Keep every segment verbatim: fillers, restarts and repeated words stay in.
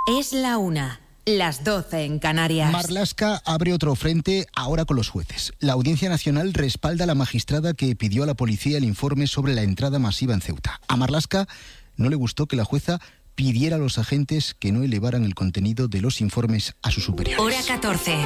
Es la una. Las doce en Canarias. Marlaska abre otro frente ahora con los jueces. La Audiencia Nacional respalda a la magistrada que pidió a la policía el informe sobre la entrada masiva en Ceuta. A Marlaska no le gustó que la jueza pidiera a los agentes que no elevaran el contenido de los informes a sus superiores. Hora catorce.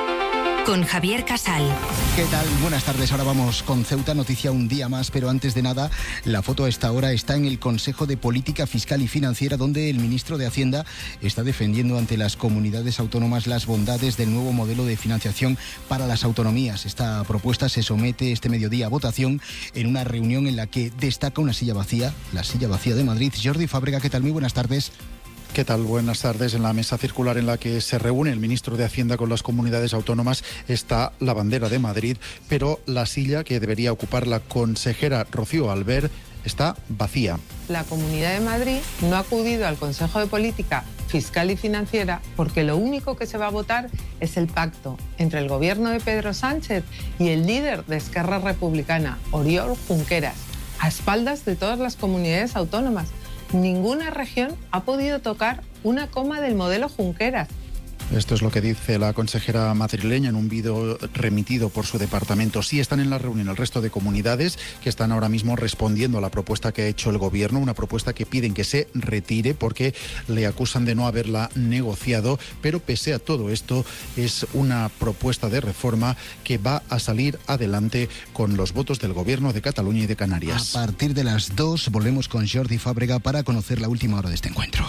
Con Javier Casal. ¿Qué tal? Buenas tardes. Ahora vamos con Ceuta, noticia un día más, pero antes de nada, la foto a esta hora está en el Consejo de Política Fiscal y Financiera, donde el ministro de Hacienda está defendiendo ante las comunidades autónomas las bondades del nuevo modelo de financiación para las autonomías. Esta propuesta se somete este mediodía a votación en una reunión en la que destaca una silla vacía, la silla vacía de Madrid. Jordi Fábrega, ¿qué tal? Muy buenas tardes. ¿Qué tal? Buenas tardes. En la mesa circular en la que se reúne el ministro de Hacienda con las comunidades autónomas está la bandera de Madrid, pero la silla que debería ocupar la consejera Rocío Albert está vacía. La Comunidad de Madrid no ha acudido al Consejo de Política Fiscal y Financiera porque lo único que se va a votar es el pacto entre el gobierno de Pedro Sánchez y el líder de Esquerra Republicana, Oriol Junqueras, a espaldas de todas las comunidades autónomas. Ninguna región ha podido tocar una coma del modelo Junqueras. Esto es lo que dice la consejera madrileña en un vídeo remitido por su departamento. Sí están en la reunión el resto de comunidades que están ahora mismo respondiendo a la propuesta que ha hecho el gobierno, una propuesta que piden que se retire porque le acusan de no haberla negociado, pero pese a todo esto es una propuesta de reforma que va a salir adelante con los votos del gobierno de Cataluña y de Canarias. A partir de las dos volvemos con Jordi Fábrega para conocer la última hora de este encuentro.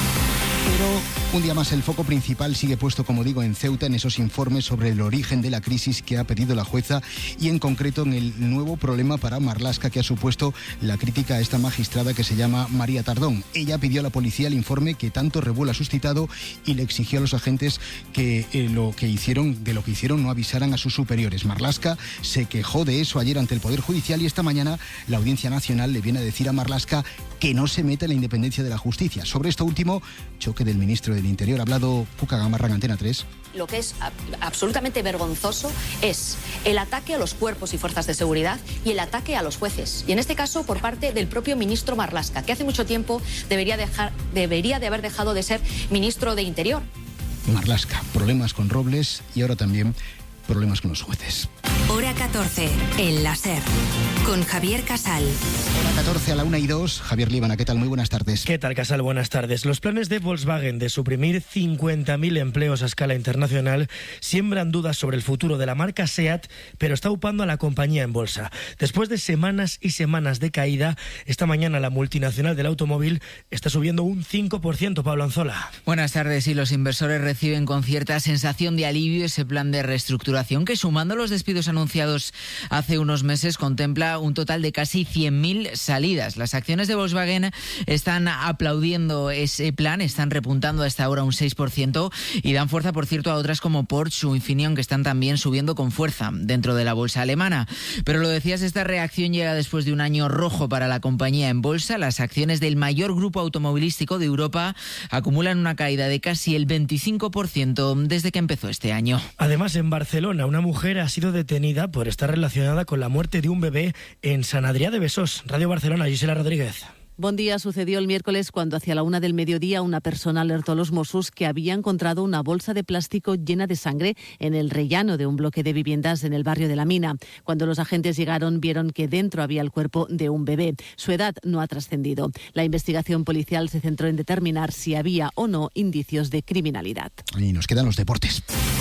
Pero un día más el foco principal sigue puesto, como digo, en Ceuta, en esos informes sobre el origen de la crisis que ha pedido la jueza y en concreto en el nuevo problema para Marlaska que ha supuesto la crítica a esta magistrada que se llama María Tardón. Ella pidió a la policía el informe que tanto revuelo ha suscitado y le exigió a los agentes que eh, lo que hicieron, de lo que hicieron no avisaran a sus superiores. Marlaska se quejó de eso ayer ante el Poder Judicial y esta mañana la Audiencia Nacional le viene a decir a Marlaska que no se meta en la independencia de la justicia. Sobre esto último, choque del ministro del Interior. Ha hablado Cuca Gamarra en Antena tres. Lo que es absolutamente vergonzoso es el ataque a los cuerpos y fuerzas de seguridad y el ataque a los jueces. Y en este caso por parte del propio ministro Marlaska, que hace mucho tiempo debería, dejar, debería de haber dejado de ser ministro de Interior. Marlaska, problemas con Robles y ahora también problemas con los jueces. Hora catorce, en la SER, con Javier Casal. Hora catorce a la una y dos. Javier Líbana, ¿qué tal? Muy buenas tardes. ¿Qué tal, Casal? Buenas tardes. Los planes de Volkswagen de suprimir cincuenta mil empleos a escala internacional siembran dudas sobre el futuro de la marca SEAT, pero está upando a la compañía en bolsa. Después de semanas y semanas de caída, esta mañana la multinacional del automóvil está subiendo un cinco por ciento, Pablo Anzola. Buenas tardes. Y los inversores reciben con cierta sensación de alivio ese plan de reestructuración que, sumando los despidos anunciados hace unos meses, contempla un total de casi cien mil salidas. Las acciones de Volkswagen están aplaudiendo ese plan, están repuntando hasta ahora un seis por ciento y dan fuerza, por cierto, a otras como Porsche o Infineon, que están también subiendo con fuerza dentro de la bolsa alemana. Pero lo decías, esta reacción llega después de un año rojo para la compañía en bolsa. Las acciones del mayor grupo automovilístico de Europa acumulan una caída de casi el veinticinco por ciento desde que empezó este año. Además, en Barcelona, una mujer ha sido detenida por estar relacionada con la muerte de un bebé en Sant Adrià de Besós. Radio Barcelona, Gisela Rodríguez. Bon día. Sucedió el miércoles cuando hacia la una del mediodía una persona alertó a los Mossos que había encontrado una bolsa de plástico llena de sangre en el rellano de un bloque de viviendas en el barrio de La Mina. Cuando los agentes llegaron, vieron que dentro había el cuerpo de un bebé. Su edad no ha trascendido. La investigación policial se centró en determinar si había o no indicios de criminalidad. Y nos quedan los deportes.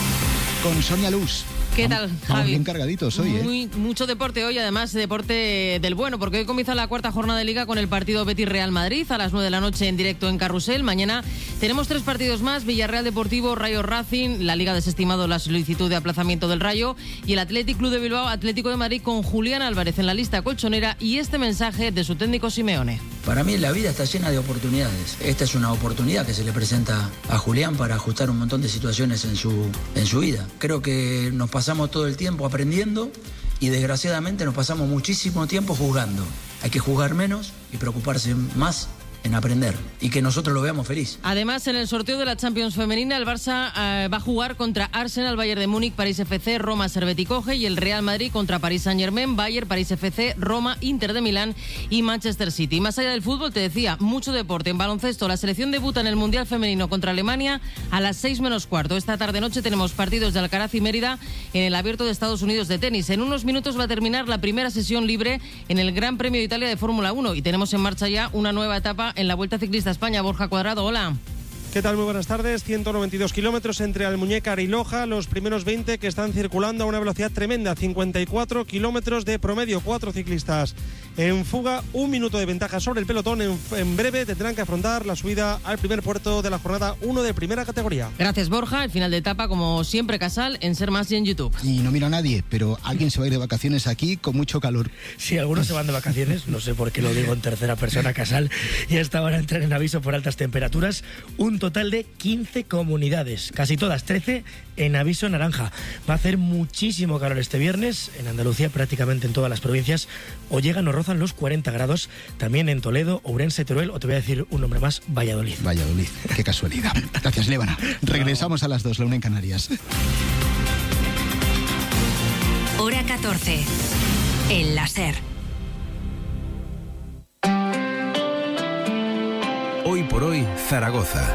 Con Sonia Luz. ¿Qué tal, Javi? Vamos bien cargaditos hoy, Muy, ¿eh? Mucho deporte hoy, además deporte del bueno, porque hoy comienza la cuarta jornada de Liga con el partido Betis-Real Madrid a las nueve de la noche en directo en Carrusel. Mañana tenemos tres partidos más: Villarreal Deportivo, Rayo Racing. La Liga ha desestimado la solicitud de aplazamiento del Rayo. Y el Athletic Club de Bilbao, Atlético de Madrid, con Julián Álvarez en la lista colchonera y este mensaje de su técnico Simeone. Para mí la vida está llena de oportunidades. Esta es una oportunidad que se le presenta a Julián para ajustar un montón de situaciones en su, en su vida. Creo que nos pasamos todo el tiempo aprendiendo y desgraciadamente nos pasamos muchísimo tiempo juzgando. Hay que juzgar menos y preocuparse más en aprender y que nosotros lo veamos feliz. Además, en el sorteo de la Champions femenina, el Barça eh, va a jugar contra Arsenal, Bayern de Múnich, París F C, Roma, Servette y Coge, y el Real Madrid contra París Saint-Germain, Bayern, París F C, Roma, Inter de Milán y Manchester City. Más allá del fútbol, te decía, mucho deporte. En baloncesto, la selección debuta en el Mundial Femenino contra Alemania a las seis menos cuarto. Esta tarde-noche tenemos partidos de Alcaraz y Mérida en el Abierto de Estados Unidos de tenis. En unos minutos va a terminar la primera sesión libre en el Gran Premio de Italia de Fórmula uno y tenemos en marcha ya una nueva etapa en la Vuelta Ciclista a España. Borja Cuadrado, hola. ¿Qué tal? Muy buenas tardes. ciento noventa y dos kilómetros entre Almuñécar y Loja. Los primeros veinte que están circulando a una velocidad tremenda. cincuenta y cuatro kilómetros de promedio. Cuatro ciclistas en fuga. Un minuto de ventaja sobre el pelotón. En, en breve tendrán que afrontar la subida al primer puerto de la jornada uno de primera categoría. Gracias, Borja. El final de etapa, como siempre, Casal, en Ser Más y en YouTube. Y no miro a nadie, pero alguien se va a ir de vacaciones aquí con mucho calor. Sí, algunos se van de vacaciones. No sé por qué lo digo en tercera persona, Casal. Y hasta ahora entran en aviso por altas temperaturas. Un total de quince comunidades, casi todas, trece en aviso naranja. Va a hacer muchísimo calor este viernes, en Andalucía prácticamente en todas las provincias, o llegan o rozan los cuarenta grados, también en Toledo, Ourense, Teruel, o te voy a decir un nombre más, Valladolid. Valladolid, qué casualidad. Gracias, Lébana. Regresamos a las dos, la una en Canarias. Hora catorce, el láser. Hoy por hoy, Zaragoza.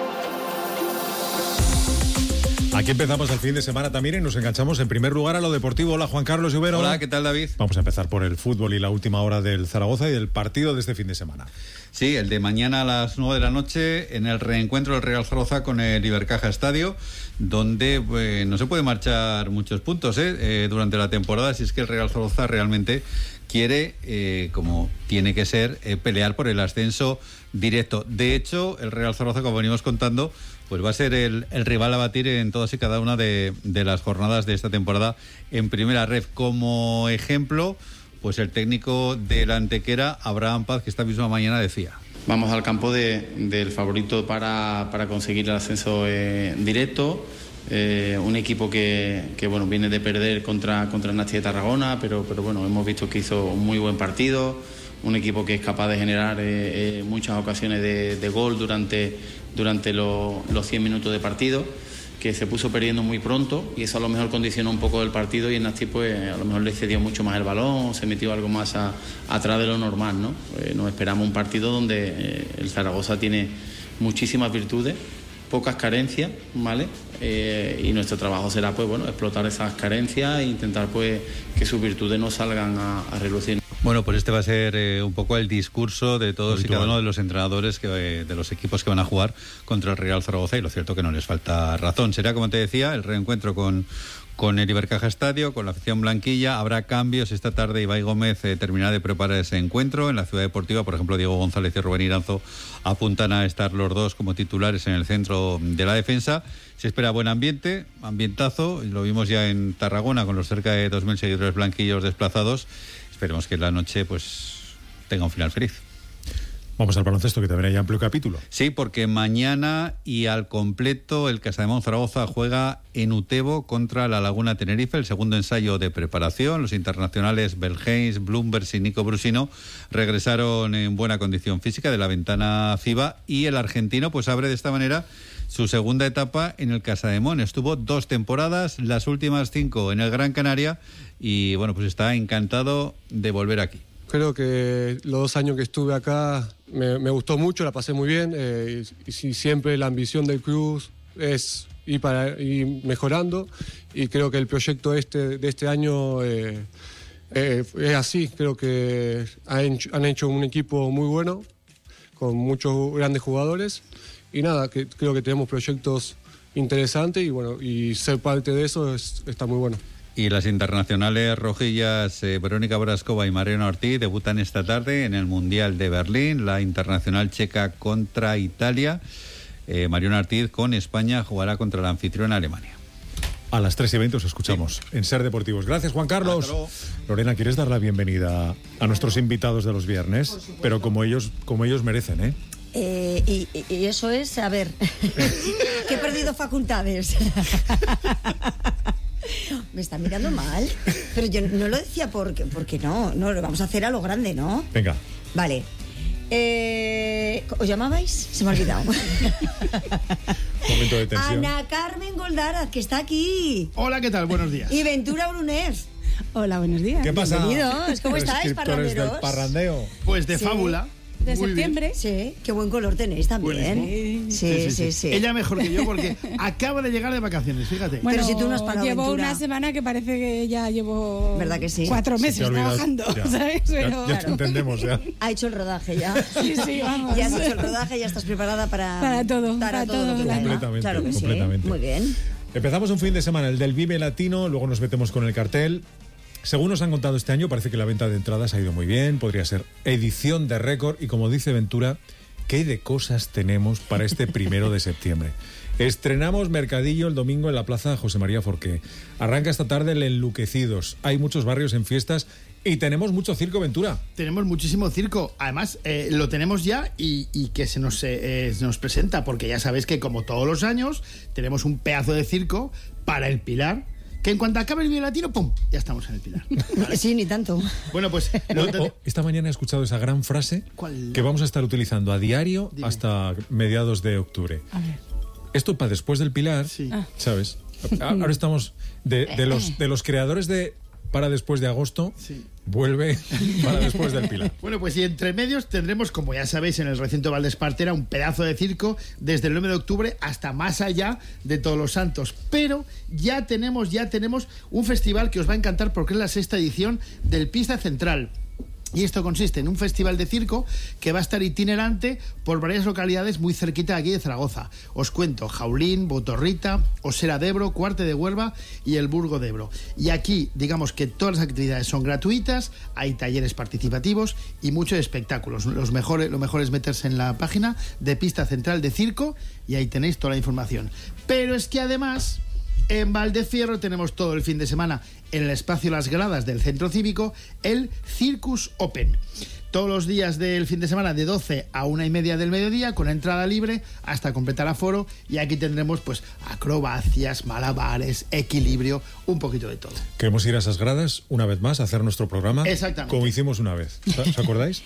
Aquí empezamos el fin de semana también y nos enganchamos en primer lugar a lo deportivo. Hola, Juan Carlos Lluvero. Hola, ¿qué tal, David? Vamos a empezar por el fútbol y la última hora del Zaragoza y del partido de este fin de semana. Sí, el de mañana a las nueve de la noche en el reencuentro del Real Zaragoza con el Ibercaja Estadio, donde pues, no se puede marchar muchos puntos ¿eh? Eh, durante la temporada, si es que el Real Zaragoza realmente quiere, eh, como tiene que ser, eh, pelear por el ascenso directo. De hecho, el Real Zaragoza, como venimos contando, pues va a ser el, el rival a batir en todas y cada una de, de las jornadas de esta temporada en primera red. Como ejemplo, pues el técnico de la Antequera, Abraham Paz, que esta misma mañana decía: vamos al campo de, del favorito para, para conseguir el ascenso eh, directo. Eh, un equipo que, que bueno, viene de perder contra, contra el Nasti de Tarragona, pero, pero bueno, hemos visto que hizo un muy buen partido. Un equipo que es capaz de generar eh, eh, muchas ocasiones de, de gol durante, durante lo, los cien minutos de partido, que se puso perdiendo muy pronto y eso a lo mejor condicionó un poco el partido y el Nasti pues a lo mejor le cedió mucho más el balón, se metió algo más a, atrás de lo normal, ¿no? Eh, nos esperamos un partido donde eh, el Zaragoza tiene muchísimas virtudes, pocas carencias, ¿vale? Eh, y nuestro trabajo será pues bueno, explotar esas carencias e intentar pues que sus virtudes no salgan a, a relucir. Bueno, pues este va a ser eh, un poco el discurso de todos Habitual. y cada uno de los entrenadores que, eh, de los equipos que van a jugar contra el Real Zaragoza, y lo cierto que no les falta razón. Será, como te decía, el reencuentro con, con el Ibercaja Estadio, con la afición blanquilla. Habrá cambios esta tarde. Ibai Gómez eh, terminará de preparar ese encuentro en la Ciudad Deportiva. Por ejemplo, Diego González y Rubén Iranzo apuntan a estar los dos como titulares en el centro de la defensa. Se espera buen ambiente, ambientazo. Lo vimos ya en Tarragona con los cerca de dos mil seguidores blanquillos desplazados. Esperemos que la noche pues tenga un final feliz. Vamos al baloncesto, que también hay amplio capítulo. Sí, porque mañana y al completo el Casademón Zaragoza juega en Utebo contra la Laguna Tenerife, el segundo ensayo de preparación. Los internacionales Belgeins, Bloomberg y Nico Brusino regresaron en buena condición física de la ventana FIBA, y el argentino pues abre de esta manera su segunda etapa en el Casademón. Estuvo dos temporadas, las últimas cinco en el Gran Canaria, y bueno, pues está encantado de volver aquí. Creo que los dos años que estuve acá me, me gustó mucho, la pasé muy bien, eh, y, y siempre la ambición del club es ir, para, ir mejorando, y creo que el proyecto este, de este año eh, eh, es así. Creo que han, han hecho un equipo muy bueno, con muchos grandes jugadores, y nada, que, creo que tenemos proyectos interesantes, y bueno, y ser parte de eso es, está muy bueno. Y las internacionales rojillas eh, Verónica Brascova y Mariana Ortiz debutan esta tarde en el Mundial de Berlín. La internacional checa contra Italia. Eh, Mariana Ortiz con España jugará contra la anfitriona Alemania. A las tres y veinte os escuchamos sí. en Ser Deportivos. Gracias, Juan Carlos. Lorena, ¿quieres dar la bienvenida a nuestros invitados de los viernes? Pero como ellos, como ellos merecen, ¿eh? Eh, y, y eso es, a ver, que he perdido facultades. Me está mirando mal, pero yo no lo decía porque, porque no, no, lo vamos a hacer a lo grande, ¿no? Venga. Vale. Eh, ¿Os llamabais? Se me ha olvidado. Momento de tensión. Ana Carmen Goldaraz, que está aquí. Hola, ¿qué tal? Buenos días. Y Ventura Brunés. Hola, buenos días. ¿Qué pasa? Bienvenidos. ¿Cómo estáis, parranderos? Del parrandeo. Pues de Sí. fábula. De Muy septiembre. Sí, qué buen color tenéis también. Buenísimo. Sí, sí, sí, sí. Ella mejor que yo porque acaba de llegar de vacaciones, fíjate. Bueno, Pero si tú no has parado, llevo Ventura. una semana que parece que ya llevo ¿Verdad que sí? cuatro Se te meses ha olvidado. trabajando, Ya. ¿sabes? Ya, Pero, ya te entendemos, ya. Ha hecho el rodaje ya. Sí, sí, vamos. Ya has hecho el rodaje, ya estás preparada para... Para todo, para todo lo que el año. venga. Completamente, Claro que sí. completamente. Muy bien. Empezamos un fin de semana, el del Vive Latino, luego nos metemos con el cartel. Según nos han contado este año, parece que la venta de entradas ha ido muy bien, podría ser edición de récord y como dice Ventura, ¿qué de cosas tenemos para este primero de septiembre? Estrenamos Mercadillo el domingo en la Plaza José María Forqué. Arranca esta tarde el Enluquecidos. Hay muchos barrios en fiestas y tenemos mucho circo, Ventura. Tenemos muchísimo circo. Además, eh, lo tenemos ya y, y que se nos, eh, se nos presenta, porque ya sabéis que como todos los años, tenemos un pedazo de circo para el Pilar, que en cuanto acabe el Vive Latino, ¡pum!, ya estamos en el Pilar. Sí, ni tanto. Bueno, pues... lo Oh, oh, esta mañana he escuchado esa gran frase ¿Cuál? que vamos a estar utilizando a diario Dime. hasta mediados de octubre. A ver. Esto para después del Pilar, Sí. Ah. ¿sabes? A- Ahora estamos de, de los de los creadores de para después de agosto, Sí. vuelve para después del Pilar. Bueno, pues y entre medios tendremos, como ya sabéis, en el recinto Valdespartera, un pedazo de circo desde el nueve de octubre hasta más allá de Todos los Santos. Pero ya tenemos, ya tenemos un festival que os va a encantar porque es la sexta edición del Pista Central. Y esto consiste en un festival de circo que va a estar itinerante por varias localidades muy cerquita de aquí de Zaragoza. Os cuento: Jaulín, Botorrita, Osera de Ebro, Cuarte de Huelva y el Burgo de Ebro. Y aquí, digamos que todas las actividades son gratuitas, hay talleres participativos y muchos espectáculos. Los mejores, lo mejor es meterse en la página de Pista Central de Circo y ahí tenéis toda la información. Pero es que además... en Valdefierro tenemos todo el fin de semana, en el espacio Las Gradas del Centro Cívico, el Circus Open. Todos los días del fin de semana de doce a una y media del mediodía, con entrada libre hasta completar aforo. Y aquí tendremos pues acrobacias, malabares, equilibrio, un poquito de todo. Queremos ir a esas gradas una vez más a hacer nuestro programa. Exactamente. Como hicimos una vez. ¿Os acordáis?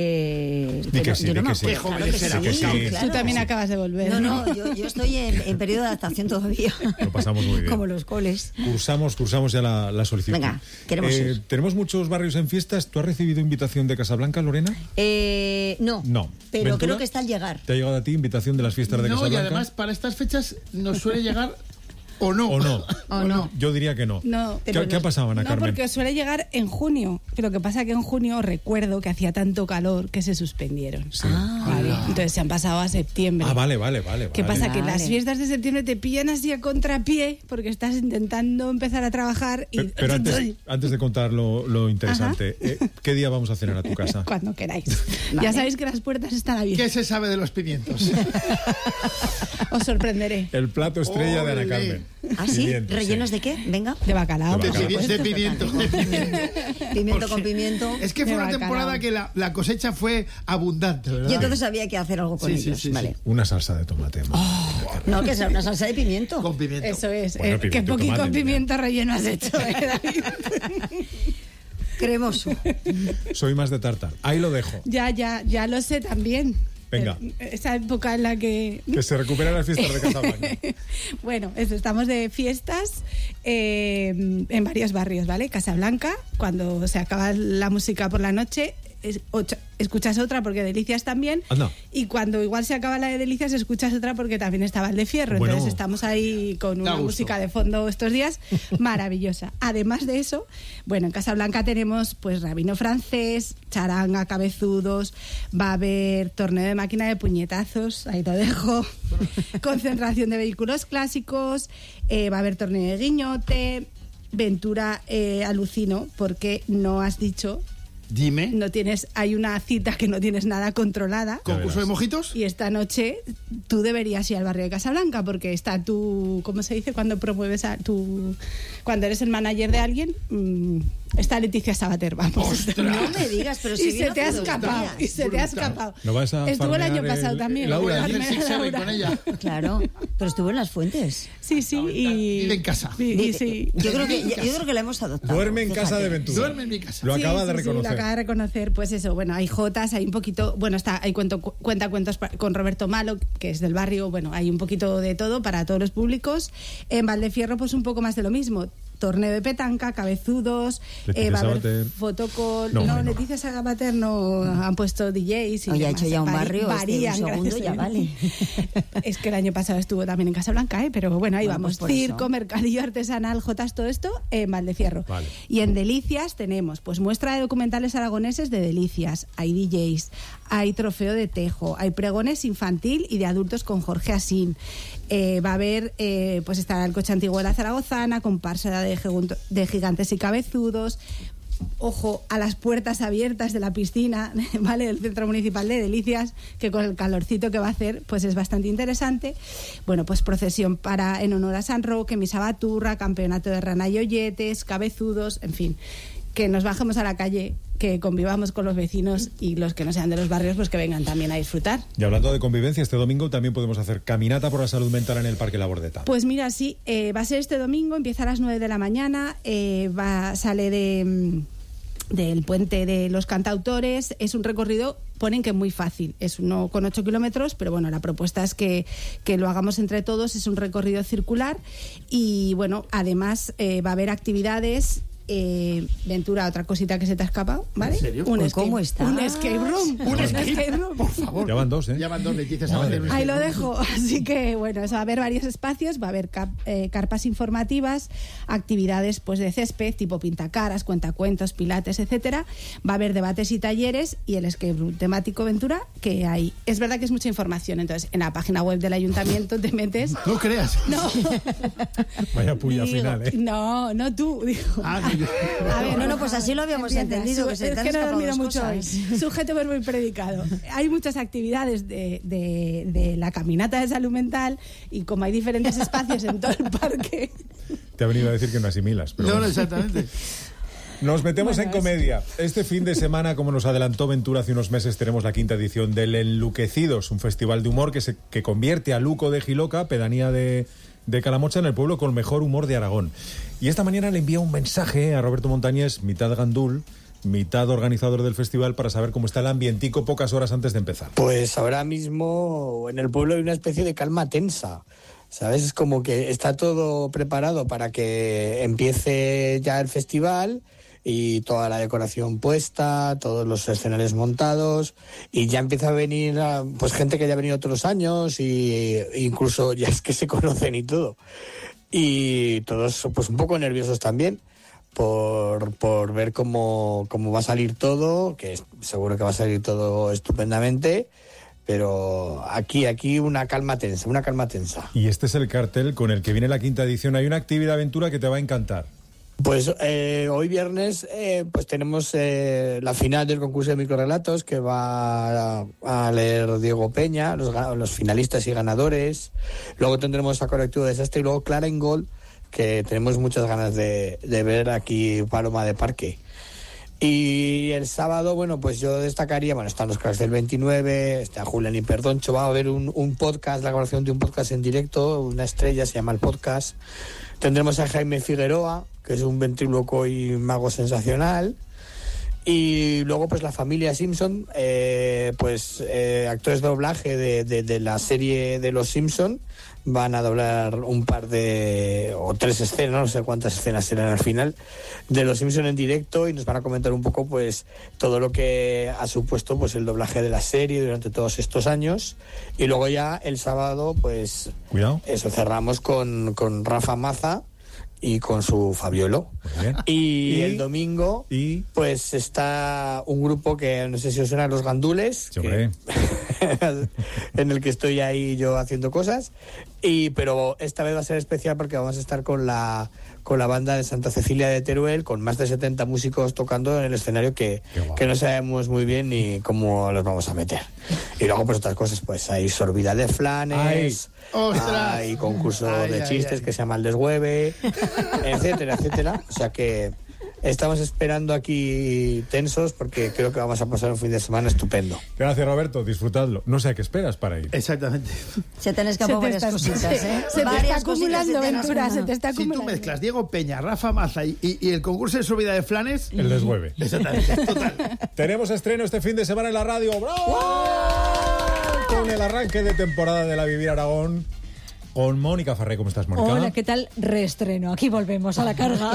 Eh, Di que pero sí, yo no di me que sí. acuerdo, Qué claro jóvenes que éramos, sí, sí. claro. Tú también acabas de volver. No, no, yo, yo estoy en, en periodo de adaptación todavía. Lo pasamos muy bien. Como los coles. Cursamos, cursamos ya la, la solicitud. Venga, queremos Eh, ir. tenemos muchos barrios en fiestas. ¿Tú has recibido invitación de Casablanca, Lorena? Eh, no, No. pero ¿Ventura? creo que está al llegar. ¿Te ha llegado a ti invitación de las fiestas de No, y Casablanca? además para estas fechas nos suele llegar o no. ¿O no? ¿O no? Yo diría que no. No, ¿Qué, pero qué ha pasado, Ana No, Carmen? porque suele llegar en junio. Lo que pasa que en junio recuerdo que hacía tanto calor que se suspendieron. Sí. Vale, entonces se han pasado a septiembre. Ah, vale, vale, vale. ¿Qué vale. pasa? Que Vale. las fiestas de septiembre te pillan así a contrapié porque estás intentando empezar a trabajar y... Pe- Pero antes, antes de contar lo, lo interesante, eh, ¿qué día vamos a cenar a tu casa? Cuando queráis. Vale. Ya sabéis que las puertas están abiertas. ¿Qué se sabe de los pimientos? Os sorprenderé. El plato estrella de Ana Ole. Carmen. ¿Ah, sí? Pimiento, ¿Rellenos sí. de qué? Venga. De bacalao. De De, por pimi- supuesto. de pimiento, de pimiento. Pimiento Por con si- pimiento. Es que fue De una bacalao. temporada que la, la cosecha fue abundante, ¿verdad? Y entonces había que hacer algo con Sí, sí, ellos. sí, sí. Vale. Una salsa de tomate. No, que sea una salsa de pimiento. Con pimiento. Eso es. Bueno, eh, qué pimiento, poquito tomate, pimiento relleno has hecho, eh, David? Cremoso. Soy más de tartar. Ahí lo dejo. Ya, ya, ya lo sé también. Venga. Eh, Esa época en la que... Que se recuperen las fiestas de Casablanca. Bueno, eso, estamos de fiestas eh, en varios barrios, ¿vale? Casablanca, cuando se acaba la música por la noche, es- ocho- escuchas otra porque Delicias también. Anda. Y cuando igual se acaba la de Delicias, escuchas otra porque también estaba el de Fierro. Bueno. Entonces estamos ahí con Da una gusto. música de fondo estos días maravillosa. Además de eso, bueno, en Casablanca tenemos pues rabino francés, charanga, cabezudos, va a haber torneo de máquina de puñetazos, ahí lo dejo, concentración de vehículos clásicos, eh, va a haber torneo de guiñote. Ventura, eh, alucino porque no has dicho... Dime. No tienes, hay una cita que no tienes nada controlada. ¿Concurso de mojitos? Y esta noche tú deberías ir al barrio de Casablanca porque está tu, ¿cómo se dice? Cuando promueves a tu, cuando eres el manager de alguien, mmm, Está Leticia Sabater, vamos. No me digas, pero si y se te ha escapado, y se te ha escapado. ¿No vas a estuvo el año farmear pasado el- también. Laura? Voy a farmear a Laura. con ella. Claro, pero estuvo en las fuentes. Sí, sí, y... Vive en casa. y- y sí. Yo creo que, yo creo que la hemos adoptado. Duerme en casa fíjate. de Ventura. Duerme en mi casa. Lo Sí, acaba sí, de sí, reconocer. lo acaba de reconocer, pues eso, bueno, hay jotas, hay un poquito, bueno, está, hay cuento, cu- cuenta cuentos pa- con Roberto Malo, que es del barrio, bueno, hay un poquito de todo para todos los públicos. En Valdefierro, pues un poco más de lo mismo. Torneo de petanca, cabezudos, Leticia eh, va a haber Sabater. fotocall. No, No, no. Leticia Sabater no han puesto D Js. Y Oye, ha demás. hecho ya un Vari- barrio, este, un varían, segundo gracias ya a Dios. vale. Es que el año pasado estuvo también en Casablanca, ¿eh? Pero bueno, ahí Bueno, vamos. pues por Circo, eso. mercadillo artesanal, jotas, todo esto en Valdefierro. Vale. Y en Delicias tenemos pues muestra de documentales aragoneses de Delicias, hay D Js, hay trofeo de tejo, hay pregones infantil y de adultos con Jorge Asín. Eh, va a haber, eh, pues estará el coche antiguo de la Zaragozana, comparsa de, gigun- de gigantes y cabezudos. Ojo a las puertas abiertas de la piscina, ¿vale? Del Centro Municipal de Delicias, que con el calorcito que va a hacer, pues es bastante interesante. Bueno, pues procesión para en honor a San Roque, misa baturra, campeonato de rana y olletes, cabezudos, en fin, que nos bajemos a la calle, que convivamos con los vecinos y los que no sean de los barrios, pues que vengan también a disfrutar. Y hablando de convivencia, este domingo también podemos hacer caminata por la salud mental en el Parque Labordeta. Pues mira, sí, eh, va a ser este domingo, empieza a las nueve de la mañana, eh, va, sale de, mm, del puente de los cantautores, es un recorrido, ponen que muy fácil, es uno con ocho kilómetros, pero bueno, la propuesta es que, que lo hagamos entre todos, es un recorrido circular y bueno, además eh, va a haber actividades. Eh, Ventura, otra cosita que se te ha escapado, ¿vale? ¿En serio? Un Pues, escape, ¿cómo estás? un escape room. Un escape, room. por favor. Ya van dos, ¿eh? Ya van dos, Leticia Madre Sabater. mía. Ahí lo dejo. Así que, bueno, eso, va a haber varios espacios, va a haber cap- eh, carpas informativas, actividades pues de césped, tipo pintacaras, cuentacuentos, pilates, etcétera. Va a haber debates y talleres y el escape room temático Ventura, que hay. Es verdad que es mucha información, entonces en la página web del ayuntamiento te metes. No creas. No. Vaya puya Digo, final, ¿eh? No, no tú, digo. Ah, que yo- A ver, No, no, pues así lo habíamos Entiendas, entendido, que se es te han que no he escapado dormido dos mucho hoy. cosas. Sujeto, verbo y predicado. Hay muchas actividades de, de, de la caminata de salud mental y como hay diferentes espacios en todo el parque. Te ha venido a decir que no asimilas. Pero No, no, bueno. exactamente. Nos metemos Bueno, en comedia. Este fin de semana, como nos adelantó Ventura hace unos meses, tenemos la quinta edición del Enluquecidos, un festival de humor que, se, que convierte a Luco de Giloca, pedanía de, de Calamocha, en el pueblo con mejor humor de Aragón. Y esta mañana le envía un mensaje a Roberto Montañés, mitad gandul, mitad organizador del festival, para saber cómo está el ambientico pocas horas antes de empezar. Pues ahora mismo en el pueblo hay una especie de calma tensa, ¿sabes? Es como que está todo preparado para que empiece ya el festival y toda la decoración puesta, todos los escenarios montados y ya empieza a venir a, pues gente que ya ha venido otros años y incluso ya es que se conocen y todo. Y todos pues un poco nerviosos también por, por ver cómo, cómo va a salir todo, que es- seguro que va a salir todo estupendamente, pero aquí, aquí una calma tensa, una calma tensa. Y este es el cartel con el que viene la quinta edición. Hay una actividad aventura que te va a encantar. Pues eh, hoy viernes eh, pues tenemos eh, la final del concurso de microrelatos que va a, a leer Diego Peña, los, ga- los finalistas y ganadores. Luego tendremos a Colectivo Desastre y luego Clara en Gol, que tenemos muchas ganas de, de ver aquí Paloma de Parque. Y el sábado, bueno, pues yo destacaría, bueno, están los cracks del veintinueve, está Julián y Perdoncho, va a haber un, un podcast, la grabación de un podcast en directo, una estrella, se llama El Podcast. Tendremos a Jaime Figueroa, que es un ventríloco y mago sensacional. Y luego, pues la familia Simpson, eh, pues eh, actores de doblaje de, de, de la serie de Los Simpson, van a doblar un par de, o tres escenas, no sé cuántas escenas serán al final, de Los Simpson en directo y nos van a comentar un poco, pues, todo lo que ha supuesto, pues, el doblaje de la serie durante todos estos años. Y luego ya el sábado, pues, Cuidado. eso, cerramos con, con Rafa Maza y con su Fabiolo. Y, ¿Y? el domingo, Y pues está un grupo que no sé si os suena, Los Gandules, Sí, hombre. que- en el que estoy ahí yo haciendo cosas. Y pero esta vez va a ser especial porque vamos a estar con la con la banda de Santa Cecilia de Teruel, con más de setenta músicos tocando en el escenario que, que no sabemos muy bien ni cómo los vamos a meter. Y luego pues otras cosas, pues hay sorbida de flanes, ¡Ostras! hay concurso Ay, de ay, chistes ay. que se llama El Deshueve, etcétera, etcétera. O sea que estamos esperando aquí tensos porque creo que vamos a pasar un fin de semana estupendo. Gracias, Roberto, disfrutadlo. No sé a qué esperas para ir. Exactamente. Se te han escapado varias cositas, ¿eh? Se te varias está acumulando, Ventura, se te está Si tú acumulando. mezclas Diego Peña, Rafa Maza y, y, y el concurso de subida de flanes... El deshueve. Exactamente, total. Tenemos estreno este fin de semana en la radio. ¡Bravo! Con el arranque de temporada de La Vivir Aragón. Con Mónica Farré. ¿Cómo estás, Mónica? Hola, ¿qué tal? Reestreno. Aquí volvemos a la carga.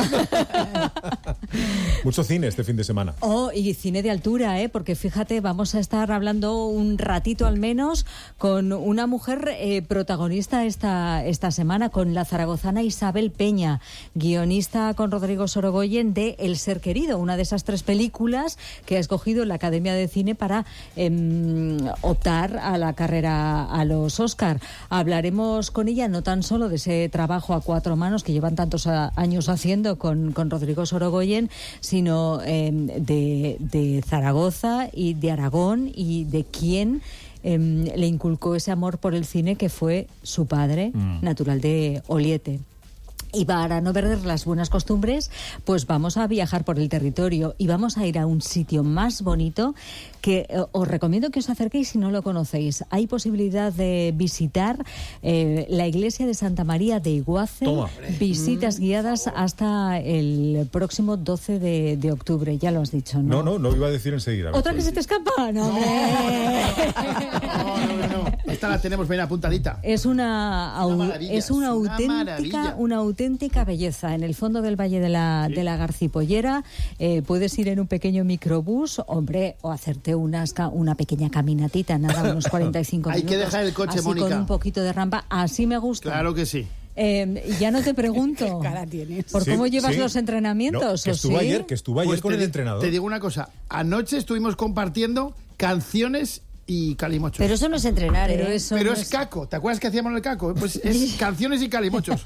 Mucho cine este fin de semana. Oh, y cine de altura, ¿eh? Porque fíjate, vamos a estar hablando un ratito al menos con una mujer eh, protagonista esta, esta semana, con la zaragozana Isabel Peña, guionista con Rodrigo Sorogoyen de El Ser Querido, una de esas tres películas que ha escogido la Academia de Cine para eh, optar a la carrera a los Oscar. Hablaremos con ella no tan solo de ese trabajo a cuatro manos que llevan tantos a, años haciendo con, con Rodrigo Sorogoyen, sino eh, de, de Zaragoza y de Aragón y de quién eh, le inculcó ese amor por el cine, que fue su padre, mm. natural de Oliete. Y para no perder las buenas costumbres, pues vamos a viajar por el territorio y vamos a ir a un sitio más bonito que eh, os recomiendo que os acerquéis si no lo conocéis. Hay posibilidad de visitar eh, la iglesia de Santa María de Iguace. Toma. Visitas guiadas hasta el próximo doce de, de octubre, ya lo has dicho, ¿no? No, no, no iba a decir enseguida. ¿Otra que se te escapa? No, no, no, no, no. Esta la tenemos bien apuntadita. Es una, au, una es una, una auténtica, una auténtica belleza en el fondo del Valle de la, sí. de la Garcipollera. Eh, puedes ir en un pequeño microbús, hombre, o hacerte unas, una pequeña caminatita, nada, unos cuarenta y cinco Hay minutos. Hay que dejar el coche, así, Mónica. Con un poquito de rampa, así me gusta. Claro que sí. Eh, ya no te pregunto ¿Qué cara tienes? por sí, cómo llevas sí. los entrenamientos. No, que estuvo ¿o sí? ayer, que estuvo ayer pues con te, el entrenador. Te digo una cosa, anoche estuvimos compartiendo canciones y calimochos. Pero eso no es entrenar, Pero ¿eh? eso Pero no es es caco. ¿Te acuerdas que hacíamos en el caco? Pues es canciones y calimochos.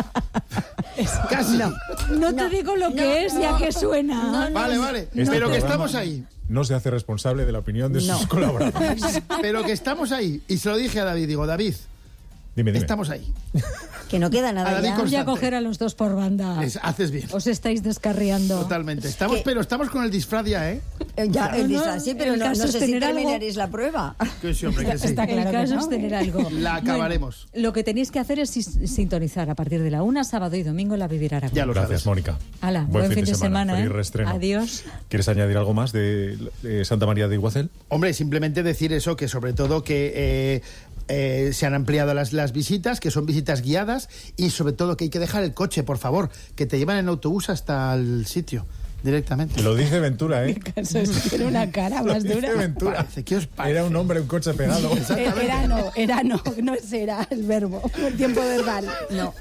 Casi. No, no te No, digo lo no, que es, no, ya que suena. no, no, Vale, no, vale. Este Pero que programa estamos ahí. No se hace responsable de la opinión de No. sus colaboradores. Pero que estamos ahí. Y se lo dije a David. Digo, David, Dime, dime. estamos ahí. Que no queda A nada David ya. Constante. Voy a coger a los dos por banda. Es- haces bien. Os estáis descarriando. Totalmente. Estamos, ¿Qué? pero estamos con el disfraz ya, ¿eh? Eh, Ya, No, el no, disfraz, sí, pero el no, no caso es sé si tener algo. terminaréis la prueba. Que sí, hombre, que sí. Está claro que el caso no, es tener ¿eh? algo. La acabaremos. Bueno, lo que tenéis que hacer es sis- sintonizar a partir de la una, sábado y domingo, La Vivir Aragón. Ya lo Gracias, sabes. Mónica. Hala, buen, fin de semana. Feliz ¿eh? reestreno. Adiós. ¿Quieres añadir algo más de, de Santa María de Iguacel? Hombre, simplemente decir eso, que sobre todo que eh, eh, se han ampliado las, las visitas, que son visitas guiadas, y sobre todo que hay que dejar el coche, por favor, que te llevan en autobús hasta el sitio directamente. Lo dice Ventura, ¿eh? Eso es tener una cara Lo más dice dura. Ventura. Parece, ¿qué os parece? Era un hombre, un coche pegado. Eh, Era no, era no, no será el verbo, el tiempo verbal. No.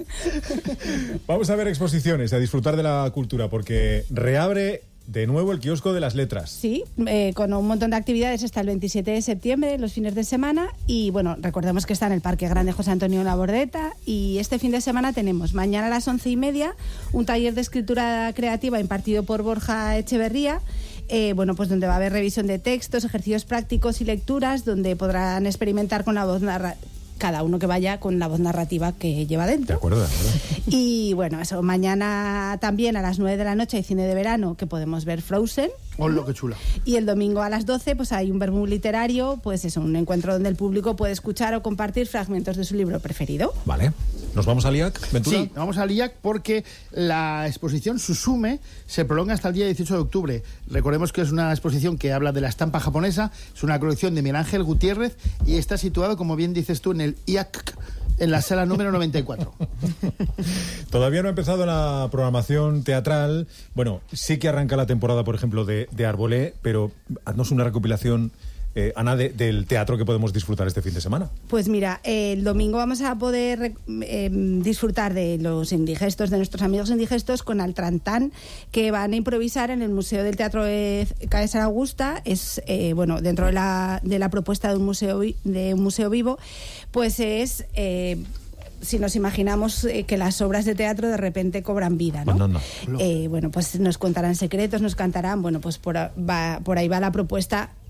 Vamos a ver exposiciones, a disfrutar de la cultura, porque reabre de nuevo el kiosco de las letras. Sí, eh, con un montón de actividades hasta el veintisiete de septiembre, los fines de semana. Y bueno, recordemos que está en el Parque Grande José Antonio Labordeta. Y este fin de semana tenemos mañana a las once y media un taller de escritura creativa impartido por Borja Echeverría. Eh, bueno, pues donde va a haber revisión de textos, ejercicios prácticos y lecturas, donde podrán experimentar con la voz narrativa. Cada uno que vaya con la voz narrativa que lleva dentro. De acuerdo, de acuerdo. Y bueno, eso, mañana también a las nueve de la noche hay cine de verano, que podemos ver Frozen. Oh, lo que chula. Y el domingo a las doce pues hay un vermú literario, pues es un encuentro donde el público puede escuchar o compartir fragmentos de su libro preferido. Vale. ¿Nos vamos al I A C, Ventura? Sí, vamos al I A C porque la exposición Susume se prolonga hasta el día dieciocho de octubre. Recordemos que es una exposición que habla de la estampa japonesa, es una colección de Miguel Ángel Gutiérrez y está situado, como bien dices tú, en el I A C, en la sala número noventa y cuatro. Todavía no ha empezado la programación teatral. Bueno, sí que arranca la temporada, por ejemplo, de, de Arbolé, pero haznos una recopilación, eh, Ana, de, del teatro que podemos disfrutar este fin de semana. Pues mira, eh, el domingo vamos a poder eh, disfrutar de los indigestos, de nuestros amigos indigestos, con Altrantán, que van a improvisar en el Museo del Teatro de Caesar Augusta. Es, eh, bueno, dentro de la, de la propuesta de un museo, vi- de un museo vivo, pues es... Eh, si nos imaginamos eh, que las obras de teatro de repente cobran vida, ¿no? No, no, Eh, bueno, pues nos contarán secretos, nos cantarán, bueno, pues por, a- va, por ahí va la propuesta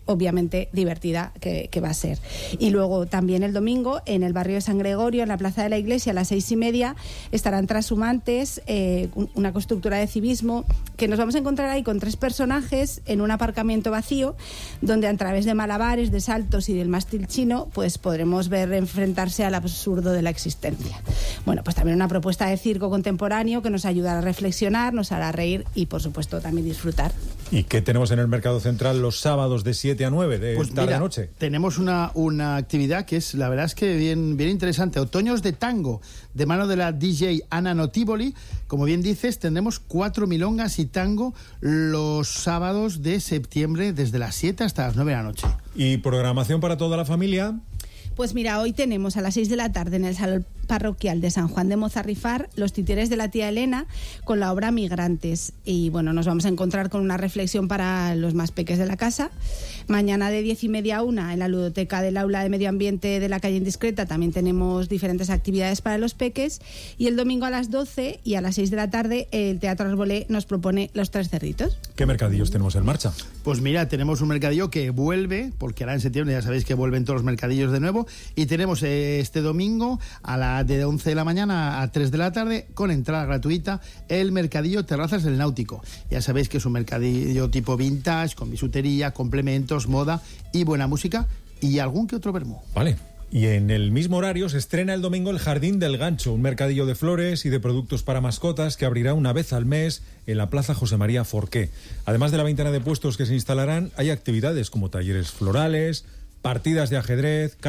obviamente divertida que, que va a ser. Y luego también el domingo en el barrio de San Gregorio, en la Plaza de la Iglesia, a las seis y media, estarán Transhumantes, eh, una constructora de civismo, que nos vamos a encontrar ahí con tres personajes en un aparcamiento vacío, donde a través de malabares, de saltos y del mástil chino, pues podremos ver enfrentarse al absurdo de la existencia. Bueno, pues también una propuesta de circo contemporáneo que nos ayudará a reflexionar, nos hará reír y, por supuesto, también disfrutar. ¿Y qué tenemos en el Mercado Central los sábados de siete a nueve, de pues tarde mira, a noche? Tenemos una, una actividad que es, la verdad es que bien, bien interesante. Otoños de tango, de mano de la D J Ana Notívoli. Como bien dices, tendremos cuatro milongas y tango los sábados de septiembre, desde las siete hasta las nueve de la noche. ¿Y programación para toda la familia? Pues mira, hoy tenemos a las seis de la tarde en el Salón Parroquial de San Juan de Mozarrifar Los Títeres de la Tía Elena con la obra Migrantes. Y bueno, nos vamos a encontrar con una reflexión para los más peques de la casa. Mañana de diez y media a una en la ludoteca del Aula de Medio Ambiente de la calle Indiscreta también tenemos diferentes actividades para los peques. Y el domingo a las doce y a las seis de la tarde el Teatro Arbolé nos propone Los Tres Cerditos. ¿Qué mercadillos tenemos en marcha? Pues mira, tenemos un mercadillo que vuelve, porque ahora en septiembre ya sabéis que vuelven todos los mercadillos de nuevo. Y tenemos este domingo a la de once de la mañana a tres de la tarde con entrada gratuita el mercadillo Terrazas del Náutico. Ya sabéis que es un mercadillo tipo vintage, con bisutería, complementos, moda y buena música y algún que otro vermú. Vale. Y en el mismo horario se estrena el domingo el Jardín del Gancho, un mercadillo de flores y de productos para mascotas que abrirá una vez al mes en la Plaza José María Forqué. Además de la veintena de puestos que se instalarán, hay actividades como talleres florales, partidas de ajedrez,